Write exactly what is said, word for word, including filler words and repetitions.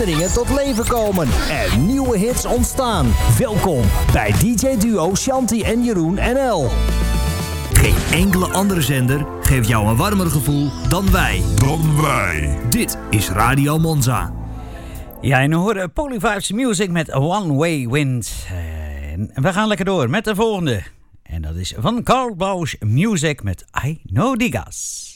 herinneringen tot leven komen en nieuwe hits ontstaan. Welkom bij D J-duo Shanti en Jeroen N L. Geen enkele andere zender geeft jou een warmer gevoel dan wij. Dan wij. Dit is Radio Monza. Ja, en we horen Polyvibes Music met One Way Wind. En we gaan lekker door met de volgende. En dat is van Carl Bausch Music met I Know Digas.